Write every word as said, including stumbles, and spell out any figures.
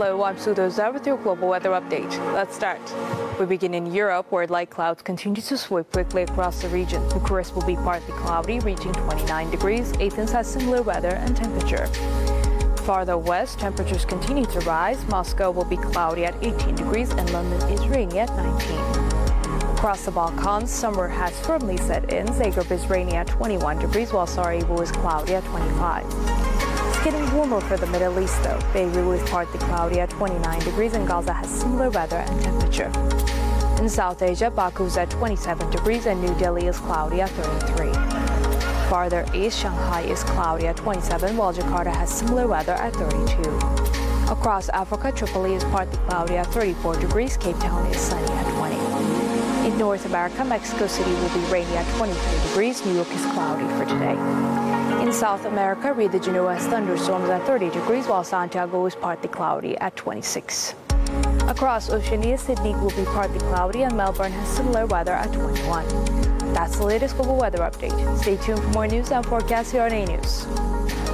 Hello, I'm Sue Doza with your global weather update. Let's start. We begin in Europe, where light clouds continue to sweep quickly across the region. Bucharest will be partly cloudy, reaching twenty-nine degrees. Athens has similar weather and temperature. Farther west, temperatures continue to rise. Moscow will be cloudy at eighteen degrees, and London is rainy at nineteen. Across the Balkans, summer has firmly set in. Zagreb is rainy at twenty-one degrees, while Sarajevo is cloudy at twenty-five. It's getting warmer for the Middle East, though. Beirut is partly cloudy at twenty-nine degrees, and Gaza has similar weather and temperature. In South Asia, Baku is at twenty-seven degrees, and New Delhi is cloudy at thirty-three. Farther east, Shanghai is cloudy at twenty-seven, while Jakarta has similar weather at thirty-two. Across Africa, Tripoli is partly cloudy at thirty-four degrees. Cape Town is sunny at twenty. In North America, Mexico City will be rainy at twenty-three degrees. New York is cloudy for today. In South America, Rio de Janeiro has thunderstorms at thirty degrees, while Santiago is partly cloudy at twenty-six. Across Oceania, Sydney will be partly cloudy, and Melbourne has similar weather at twenty-one. That's the latest global weather update. Stay tuned for more news and forecasts here on A News.